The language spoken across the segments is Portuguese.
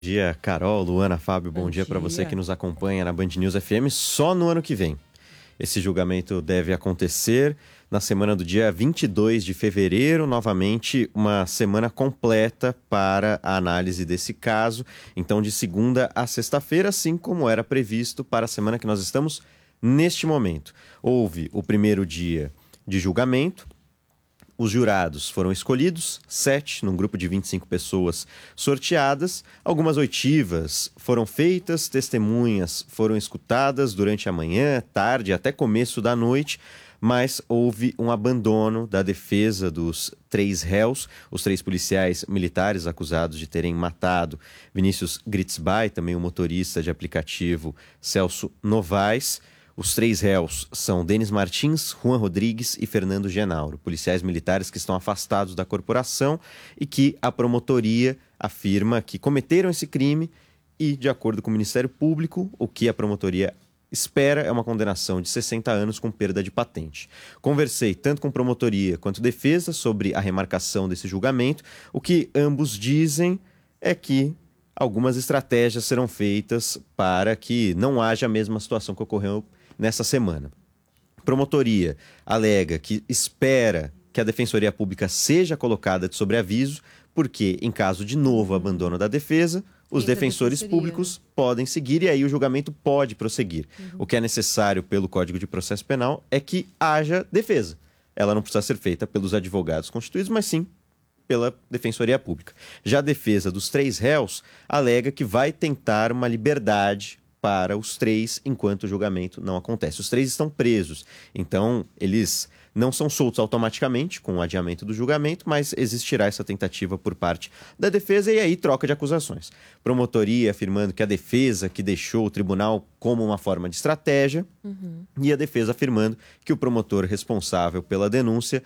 Dia, Carol, Luana, Fábio, bom dia para você que nos acompanha na Band News FM só no ano que vem. Esse julgamento deve acontecer na semana do dia 22 de fevereiro, novamente uma semana completa para a análise desse caso. Então, de segunda a sexta-feira, assim como era previsto para a semana que nós estamos neste momento. Houve o primeiro dia de julgamento. Os jurados foram escolhidos, 7, num grupo de 25 pessoas sorteadas. Algumas oitivas foram feitas, testemunhas foram escutadas durante a manhã, tarde, até começo da noite, mas houve um abandono da defesa dos 3 réus, os 3 policiais militares acusados de terem matado Vinícius Gritzbay, também o motorista de aplicativo Celso Novaes. Os 3 réus são Denis Martins, Juan Rodrigues e Fernando Genauro, policiais militares que estão afastados da corporação e que a promotoria afirma que cometeram esse crime e, de acordo com o Ministério Público, o que a promotoria espera é uma condenação de 60 anos com perda de patente. Conversei tanto com promotoria quanto defesa sobre a remarcação desse julgamento. O que ambos dizem é que algumas estratégias serão feitas para que não haja a mesma situação que ocorreu nessa semana. A promotoria alega que espera que a Defensoria Pública seja colocada de sobreaviso, porque, em caso de novo abandono da defesa, os defensores públicos podem seguir e aí o julgamento pode prosseguir. O que é necessário pelo Código de Processo Penal é que haja defesa. Ela não precisa ser feita pelos advogados constituídos, mas sim pela Defensoria Pública. Já a defesa dos 3 réus alega que vai tentar uma liberdade para os 3 enquanto o julgamento não acontece. Os 3 estão presos, então eles não são soltos automaticamente com o adiamento do julgamento, mas existirá essa tentativa por parte da defesa e aí troca de acusações. Promotoria afirmando que a defesa que deixou o tribunal como uma forma de estratégia e a defesa afirmando que o promotor responsável pela denúncia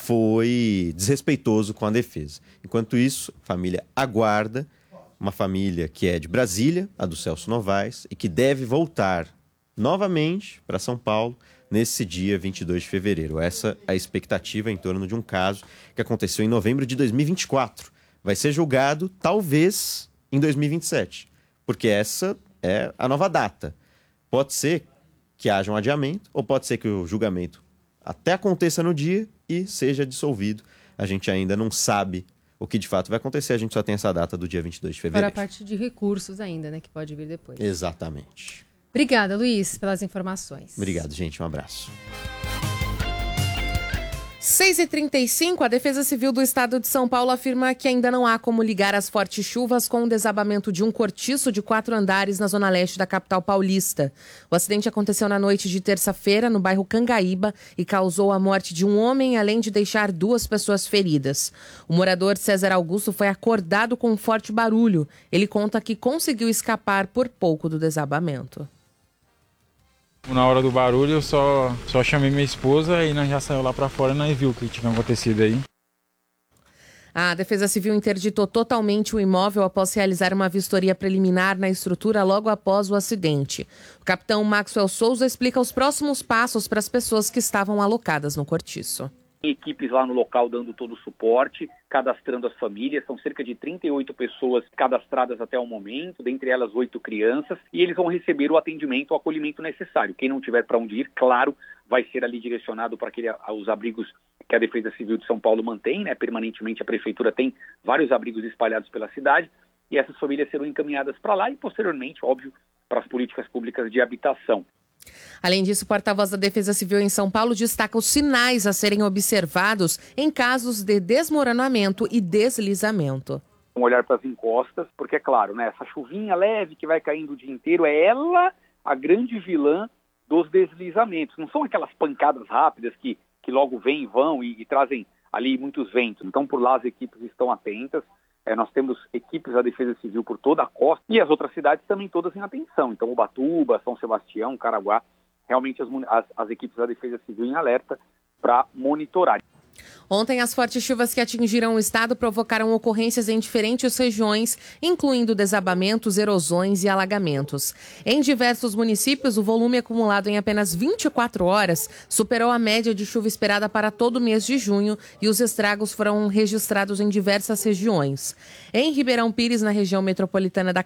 foi desrespeitoso com a defesa. Enquanto isso, a família aguarda, uma família que é de Brasília, a do Celso Novaes, e que deve voltar novamente para São Paulo nesse dia 22 de fevereiro. Essa é a expectativa em torno de um caso que aconteceu em novembro de 2024. Vai ser julgado, talvez, em 2027, porque essa é a nova data. Pode ser que haja um adiamento, ou pode ser que o julgamento até aconteça no dia e seja dissolvido. A gente ainda não sabe o que de fato vai acontecer, a gente só tem essa data do dia 22 de fevereiro. Para a parte de recursos ainda, né, que pode vir depois. Exatamente. Obrigada, Luiz, pelas informações. Obrigado, gente. Um abraço. 6h35, a Defesa Civil do Estado de São Paulo afirma que ainda não há como ligar as fortes chuvas com o desabamento de um cortiço de 4 andares na zona leste da capital paulista. O acidente aconteceu na noite de terça-feira no bairro Cangaíba e causou a morte de um homem, além de deixar 2 pessoas feridas. O morador César Augusto foi acordado com um forte barulho. Ele conta que conseguiu escapar por pouco do desabamento. Na hora do barulho eu só chamei minha esposa e nós já saímos lá para fora e nós viu o que tinha acontecido aí. A Defesa Civil interditou totalmente o imóvel após realizar uma vistoria preliminar na estrutura logo após o acidente. O capitão Maxwell Souza explica os próximos passos para as pessoas que estavam alocadas no cortiço. Equipes lá no local dando todo o suporte, cadastrando as famílias, são cerca de 38 pessoas cadastradas até o momento, dentre elas 8 crianças, e eles vão receber o atendimento, o acolhimento necessário. Quem não tiver para onde ir, claro, vai ser ali direcionado para os abrigos que a Defesa Civil de São Paulo mantém, né? Permanentemente a Prefeitura tem vários abrigos espalhados pela cidade, e essas famílias serão encaminhadas para lá e posteriormente, óbvio, para as políticas públicas de habitação. Além disso, o porta-voz da Defesa Civil em São Paulo destaca os sinais a serem observados em casos de desmoronamento e deslizamento. Um olhar para as encostas, porque é claro, né, essa chuvinha leve que vai caindo o dia inteiro é ela a grande vilã dos deslizamentos. Não são aquelas pancadas rápidas que logo vêm e vão e trazem ali muitos ventos. Então, por lá as equipes estão atentas. Nós temos equipes da Defesa Civil por toda a costa e as outras cidades também todas em atenção. Então, Ubatuba, São Sebastião, Caraguá, realmente as equipes da Defesa Civil em alerta para monitorar. Ontem, as fortes chuvas que atingiram o estado provocaram ocorrências em diferentes regiões, incluindo desabamentos, erosões e alagamentos. Em diversos municípios, o volume acumulado em apenas 24 horas superou a média de chuva esperada para todo o mês de junho e os estragos foram registrados em diversas regiões. Em Ribeirão Pires, na região metropolitana da